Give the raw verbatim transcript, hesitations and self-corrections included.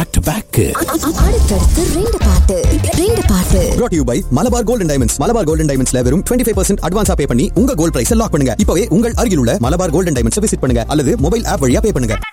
Back to back. அடுத்தடுத்து ரெண்டு பாட்டு ரெண்டு பாட்டு brought to you by Malabar golden diamonds. Malabar golden டைமண்ட்ஸ்ல வெறும் இருபத்தி ஐந்து பர்சன்ட் அட்வான்ஸா பே பண்ணி உங்க கோல்ட் பிரைஸ் லாக் பண்ணுங்க. இப்பவே உங்கள் அருகில் உள்ள மலபார் கோல்டன் டைமண்ட்ஸ் விசிட் பண்ணுங்க அல்லது மொபைல் ஆப் வழியா பே பண்ணுங்க.